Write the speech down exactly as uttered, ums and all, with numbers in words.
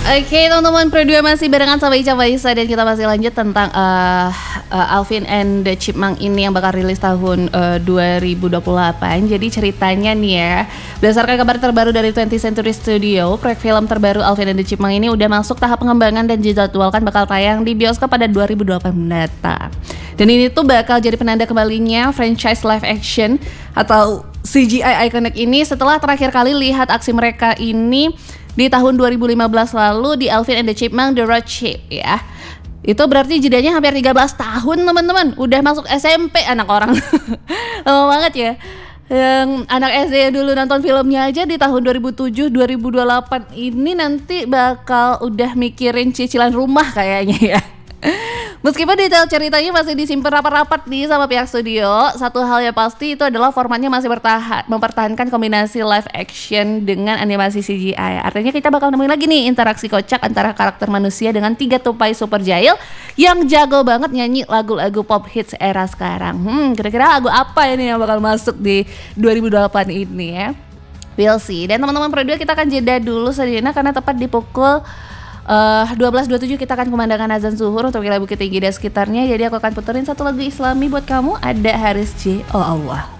Oke teman-teman, Pro dua masih barengan sama Ica Faisa dan kita masih lanjut tentang uh, uh, Alvin and the Chipmunk ini yang bakal rilis tahun uh, dua ribu dua puluh delapan. Jadi ceritanya nih ya, berdasarkan kabar terbaru dari twentieth Century Studio, proyek film terbaru Alvin and the Chipmunk ini udah masuk tahap pengembangan dan dijadwalkan bakal tayang di bioskop pada dua ribu delapan mendatang. Dan ini tuh bakal jadi penanda kembalinya franchise live action atau C G I iconic ini setelah terakhir kali lihat aksi mereka ini di tahun dua ribu lima belas lalu di Alvin and the Chipmunk The Road Trip ya. Itu berarti jedanya hampir tiga belas tahun teman-teman. Udah masuk S M P anak orang. Lama banget ya. Yang anak S D dulu nonton filmnya aja di tahun dua ribu tujuh dua ribu dua puluh delapan ini nanti bakal udah mikirin cicilan rumah kayaknya ya. Meskipun detail ceritanya masih disimpan rapat-rapat nih sama pihak studio, satu hal yang pasti itu adalah formatnya masih bertahan, mempertahankan kombinasi live action dengan animasi C G I. Artinya kita bakal nemuin lagi nih interaksi kocak antara karakter manusia dengan tiga tupai super jahil yang jago banget nyanyi lagu-lagu pop hits era sekarang. Hmm, kira-kira lagu apa ini yang bakal masuk di dua ribu dua puluh delapan ini ya? We'll see. Dan teman-teman Pro dua kita akan jeda dulu sejenak karena tepat di pukul Uh, dua belas dua puluh tujuh kita akan kumandangkan azan zuhur untuk wilayah Bukit Tinggi dan sekitarnya. Jadi aku akan puterin satu lagu Islami buat kamu. Ada Haris J, Oh Allah.